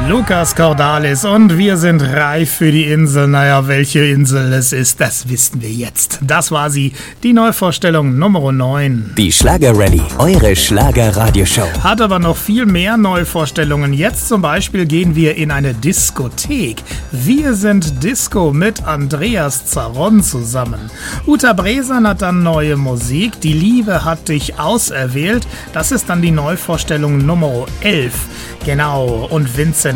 Lukas Cordalis und wir sind reif für die Insel. Naja, welche Insel es ist, das wissen wir jetzt. Das war sie, die Neuvorstellung Nummer 9. Die Schlager-Rallye, eure Schlager-Radioshow. Hat aber noch viel mehr Neuvorstellungen. Jetzt zum Beispiel gehen wir in eine Diskothek. Wir sind Disco mit Andreas Zaron zusammen. Uta Bresan hat dann neue Musik. Die Liebe hat dich auserwählt. Das ist dann die Neuvorstellung Nummer 11. Genau, und Vincent